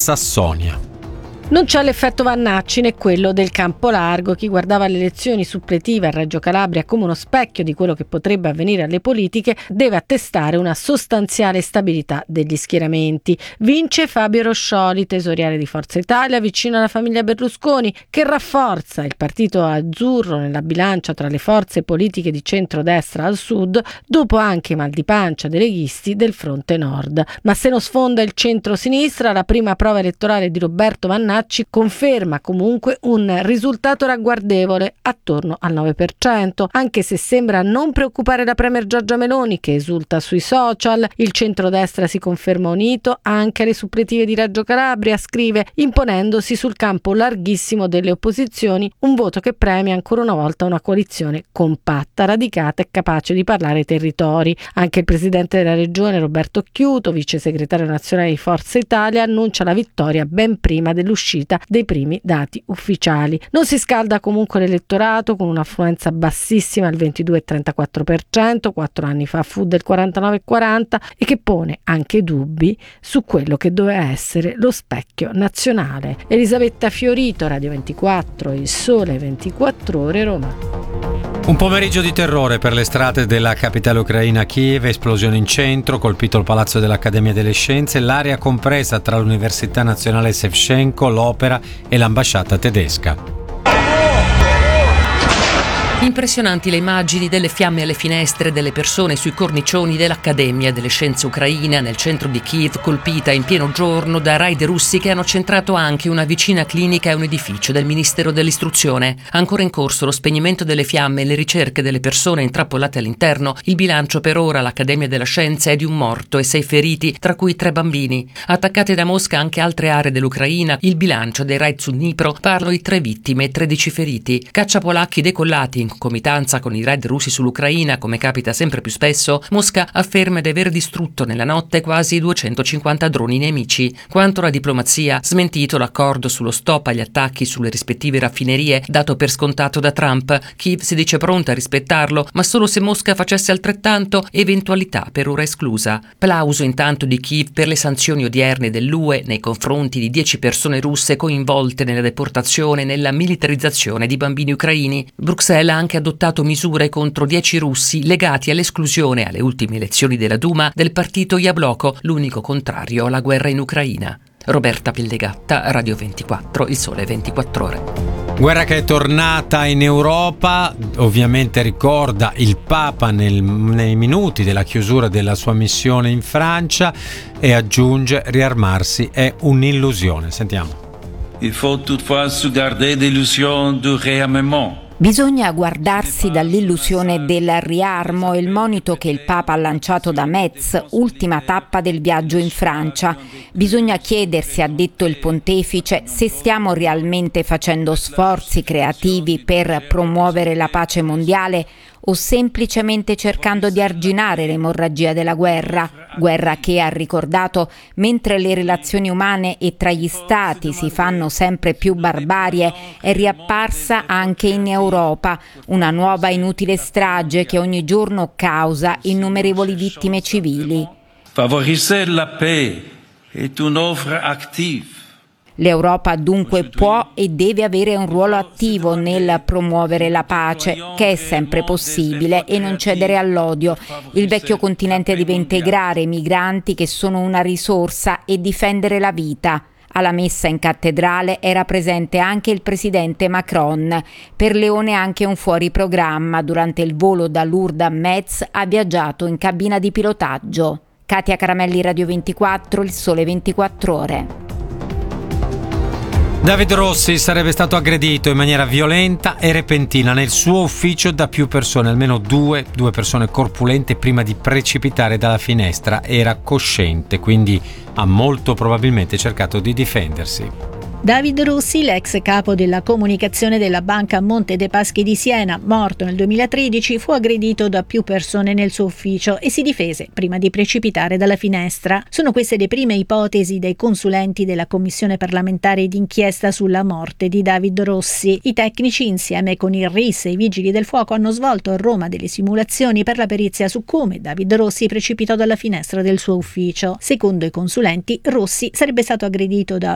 Sassonia. Non c'è l'effetto Vannacci né quello del campo largo. Chi guardava le elezioni suppletive a Reggio Calabria come uno specchio di quello che potrebbe avvenire alle politiche deve attestare una sostanziale stabilità degli schieramenti. Vince Fabio Roscioli, tesoriere di Forza Italia, vicino alla famiglia Berlusconi, che rafforza il partito azzurro nella bilancia tra le forze politiche di centrodestra al sud, dopo anche i mal di pancia dei leghisti del fronte nord. Ma se non sfonda il centro-sinistra, la prima prova elettorale di Roberto Vannacci conferma comunque un risultato ragguardevole attorno al 9%, anche se sembra non preoccupare la premier Giorgia Meloni, che esulta sui social. Il centrodestra si conferma unito anche alle suppletive di Reggio Calabria, scrive, imponendosi sul campo larghissimo delle opposizioni, un voto che premia ancora una volta una coalizione compatta, radicata e capace di parlare ai territori. Anche il presidente della regione Roberto Chiuto, vice segretario nazionale di Forza Italia, annuncia la vittoria ben prima dell'uscita dei primi dati ufficiali. Non si scalda comunque l'elettorato, con un'affluenza bassissima al 22,34%, 4 anni fa fu del 49,40%, e che pone anche dubbi su quello che doveva essere lo specchio nazionale. Elisabetta Fiorito, Radio 24, Il Sole 24 Ore, Roma. Un pomeriggio di terrore per le strade della capitale ucraina Kiev, esplosione in centro, colpito il palazzo dell'Accademia delle Scienze, l'area compresa tra l'Università Nazionale Shevchenko, l'Opera e l'ambasciata tedesca. Impressionanti le immagini delle fiamme alle finestre, delle persone sui cornicioni dell'Accademia delle Scienze Ucraina nel centro di Kiev, colpita in pieno giorno da raid russi che hanno centrato anche una vicina clinica e un edificio del Ministero dell'Istruzione. Ancora in corso lo spegnimento delle fiamme e le ricerche delle persone intrappolate all'interno. Il bilancio per ora all'Accademia della Scienza è di un morto e 6 feriti, tra cui 3 bambini. Attaccate da Mosca anche altre aree dell'Ucraina, il bilancio dei raid su Dnipro parla di 3 vittime e 13 feriti. Cacciapolacchi decollati in concomitanza con i raid russi sull'Ucraina, come capita sempre più spesso, Mosca afferma di aver distrutto nella notte quasi 250 droni nemici. Quanto alla diplomazia, smentito l'accordo sullo stop agli attacchi sulle rispettive raffinerie dato per scontato da Trump. Kiev si dice pronta a rispettarlo, ma solo se Mosca facesse altrettanto, eventualità per ora esclusa. Plauso intanto di Kiev per le sanzioni odierne dell'UE nei confronti di 10 persone russe coinvolte nella deportazione e nella militarizzazione di bambini ucraini. Bruxelles ha anche adottato misure contro 10 russi legati all'esclusione alle ultime elezioni della Duma del partito Jabloko, l'unico contrario alla guerra in Ucraina. Roberta Pellegatta, Radio 24, Il Sole 24 Ore. Guerra che è tornata in Europa, ovviamente ricorda il Papa nei minuti della chiusura della sua missione in Francia e aggiunge: riarmarsi è un'illusione. Sentiamo. Il faut toutefois se garder l'illusion du réarmement. Bisogna guardarsi dall'illusione del riarmo, il monito che il Papa ha lanciato da Metz, ultima tappa del viaggio in Francia. Bisogna chiedersi, ha detto il pontefice, se stiamo realmente facendo sforzi creativi per promuovere la pace mondiale o semplicemente cercando di arginare l'emorragia della guerra che, ha ricordato, mentre le relazioni umane e tra gli stati si fanno sempre più barbarie, è riapparsa anche in Europa, una nuova inutile strage che ogni giorno causa innumerevoli vittime civili. Favoriser la paix est une offre active. L'Europa dunque può e deve avere un ruolo attivo nel promuovere la pace, che è sempre possibile, e non cedere all'odio. Il vecchio continente deve integrare i migranti che sono una risorsa e difendere la vita. Alla messa in cattedrale era presente anche il presidente Macron. Per Leone anche un fuori programma. Durante il volo da Lourdes a Metz ha viaggiato in cabina di pilotaggio. Katia Caramelli, Radio 24, Il Sole 24 Ore. David Rossi sarebbe stato aggredito in maniera violenta e repentina nel suo ufficio da più persone, almeno due persone corpulente, prima di precipitare dalla finestra. Era cosciente, quindi ha molto probabilmente cercato di difendersi. David Rossi, l'ex capo della comunicazione della Banca Monte dei Paschi di Siena, morto nel 2013, fu aggredito da più persone nel suo ufficio e si difese prima di precipitare dalla finestra. Sono queste le prime ipotesi dei consulenti della Commissione parlamentare d'inchiesta sulla morte di David Rossi. I tecnici, insieme con il RIS e i vigili del fuoco, hanno svolto a Roma delle simulazioni per la perizia su come David Rossi precipitò dalla finestra del suo ufficio. Secondo i consulenti, Rossi sarebbe stato aggredito da